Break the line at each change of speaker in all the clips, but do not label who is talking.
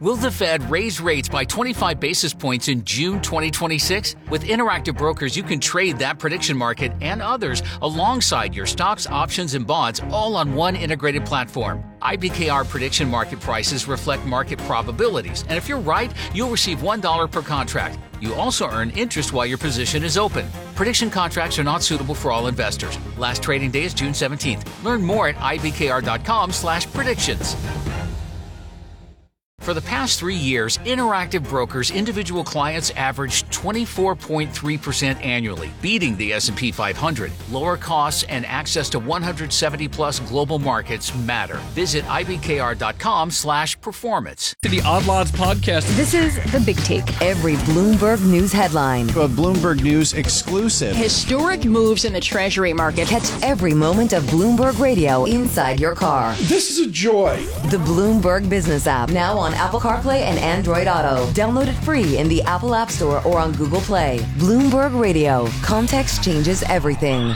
Will the Fed raise rates by 25 basis points in June 2026? With Interactive Brokers, you can trade that prediction market and others alongside your stocks, options, and bonds all on one integrated platform. IBKR prediction market prices reflect market probabilities, and if you're right, you'll receive $1 per contract. You also earn interest while your position is open. Prediction contracts are not suitable for all investors. Last trading day is June 17th. Learn more at ibkr.com/predictions. For the past 3 years, Interactive Brokers' individual clients averaged 24.3% annually, beating the S&P 500. Lower costs and access to 170-plus global markets matter. Visit ibkr.com/performance.
To the Odd Lots podcast.
This is The Big Take. Every Bloomberg News headline.
A Bloomberg News exclusive.
Historic moves in the Treasury market.
Catch every moment of Bloomberg Radio inside your car.
This is a joy.
The Bloomberg Business app, now on Apple CarPlay and Android Auto. Download it free in the Apple App Store or on Google Play. Bloomberg Radio. Context changes everything.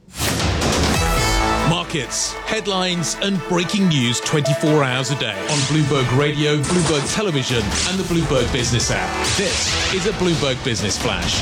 Markets, headlines, and breaking news 24 hours a day on Bloomberg Radio, Bloomberg Television, and the Bloomberg Business app. This is a Bloomberg Business Flash.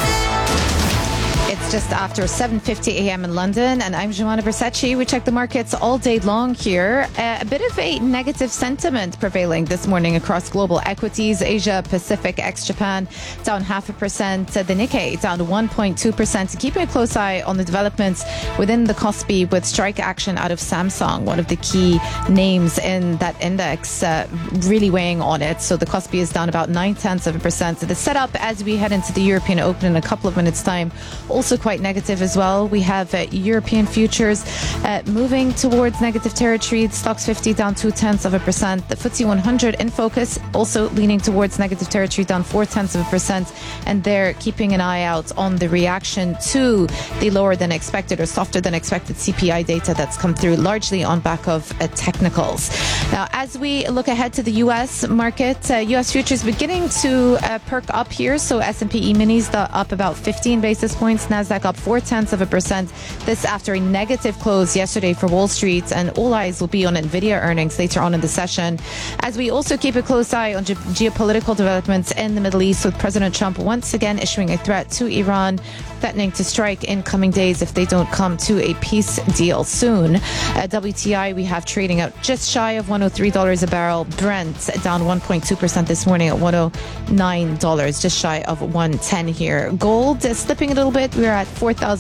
It's just after 7:50 a.m. in London, and I'm Giovanna Bersecci. We check the markets all day long here. A bit of a negative sentiment prevailing this morning across global equities. Asia Pacific ex-Japan down 0.5%. The Nikkei down 1.2%. Keeping a close eye on the developments within the Kospi with strike action out of Samsung, one of the key names in that index, really weighing on it. So the Kospi is down about 0.9%. The setup as we head into the European Open in a couple of minutes' time also quite negative as well. We have European futures moving towards negative territory. The Stoxx 50 down 0.2%. The FTSE 100 in focus also leaning towards negative territory, down 0.4%. And they're keeping an eye out on the reaction to the lower than expected or softer than expected CPI data that's come through, largely on back of technicals. Now, as we look ahead to the U.S. market, U.S. futures beginning to perk up here. So S&P E-minis up about 15 basis points. Nasdaq up 0.4%. This after a negative close yesterday for Wall Street, and all eyes will be on Nvidia earnings later on in the session. As we also keep a close eye on geopolitical developments in the Middle East, with President Trump once again issuing a threat to Iran, threatening to strike in coming days if they don't come to a peace deal soon. WTI we have trading out just shy of $103 a barrel. Brent down 1.2% this morning at $109, just shy of 110 here. Gold is slipping a little bit. We're at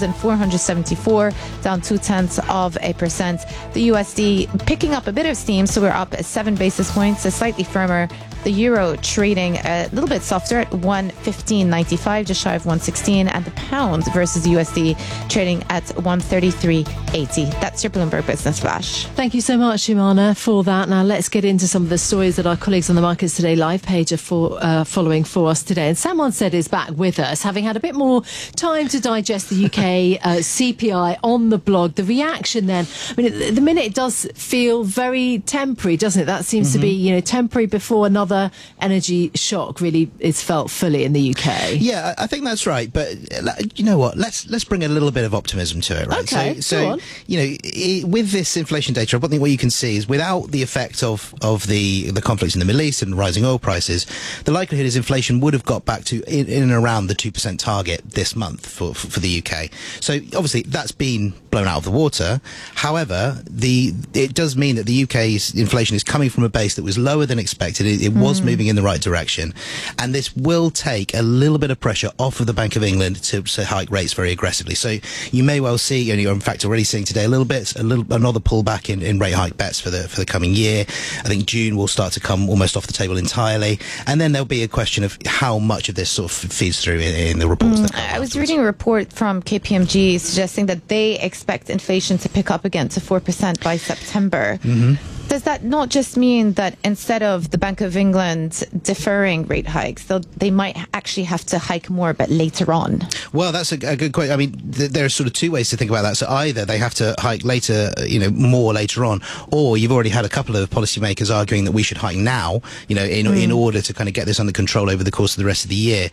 4,474, down 0.2%. The USD picking up a bit of steam, so we're up 7 basis points, slightly firmer. The euro trading a little bit softer at 115.95, just shy of 116, and the pound versus the USD trading at 133.80. That's your Bloomberg Business Flash.
Thank you so much, Shimana, for that. Now let's get into some of the stories that our colleagues on the Markets Today live page are following for us today. And Sam Wanstead is back with us, having had a bit more time to digest the UK CPI on the blog. The reaction then, I mean, at the minute it does feel very temporary, doesn't it? That seems to be, temporary before another energy shock really is felt fully in the UK.
Yeah, I think that's right. But you know what? Let's bring a little bit of optimism to it, right?
Okay,
so with this inflation data, I think what you can see is without the effect of the conflicts in the Middle East and rising oil prices, the likelihood is inflation would have got back to in and around the 2% target this month for the UK. So obviously that's been blown out of the water. However, it does mean that the UK's inflation is coming from a base that was lower than expected. It was moving in the right direction, and this will take a little bit of pressure off of the Bank of England to hike rates very aggressively. So you may well see, and you're in fact already seeing today, another pullback in rate hike bets for the coming year. I think June will start to come almost off the table entirely, and then there'll be a question of how much of this sort of feeds through in the reports.
I was reading a report from KPMG suggesting that they expect inflation to pick up again to 4% by September. Does that not just mean that instead of the Bank of England deferring rate hikes, they might actually have to hike more, but later on?
Well, that's a good question. I mean, there are sort of two ways to think about that. So either they have to hike later, more later on, or you've already had a couple of policymakers arguing that we should hike now, in order to kind of get this under control over the course of the rest of the year.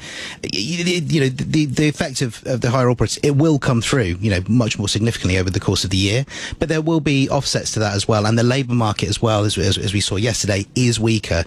The effect of the higher oil prices, it will come through, much more significantly over the course of the year. But there will be offsets to that as well. And the labour market as well, as we saw yesterday, is weaker.